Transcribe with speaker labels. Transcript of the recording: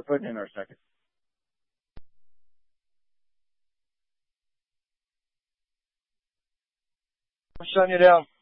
Speaker 1: for putting in our second. I'm shutting you down.